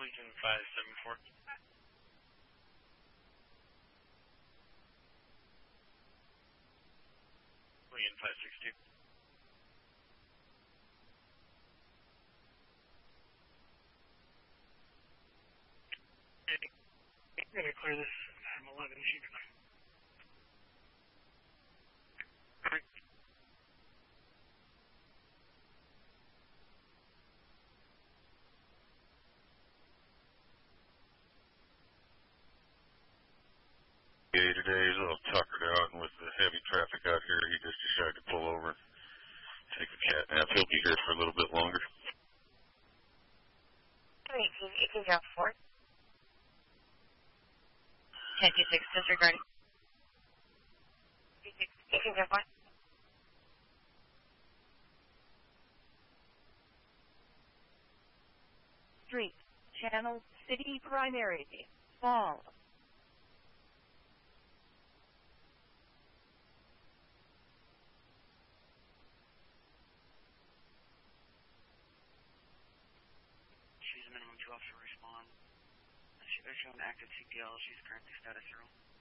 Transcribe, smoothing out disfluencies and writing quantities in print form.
Lincoln 574. Lincoln 562. We're going to clear this from 11. She's fine. Today he's a little tuckered out, and with the heavy traffic out here, he just decided to pull over and take a cat nap. He'll be here for a little bit longer. 1804. 1026, disregarding. 1804. Street, Channel City Primary, Fall. She's a minimum 12 to respond. She's showing active CPL. She's currently status 0.